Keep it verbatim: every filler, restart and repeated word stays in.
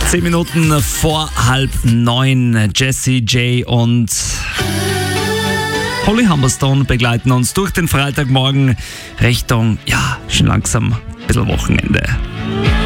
Zehn Minuten vor halb neun. Jessie J und Holly Humberstone begleiten uns durch den Freitagmorgen Richtung, ja, schon langsam ein bisschen Wochenende.